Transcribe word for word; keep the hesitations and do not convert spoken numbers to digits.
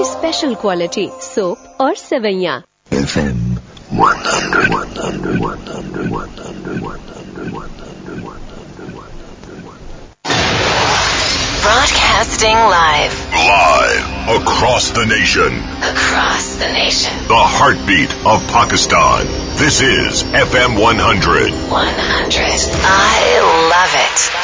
की special quality soap और सेवैयाँ। F M one hundred, one hundred, one hundred, one hundred, one hundred, one hundred, one hundred. Broadcasting live. Live across the nation. Across the nation. The heartbeat of Pakistan. This is F M one hundred. one hundred. I love it.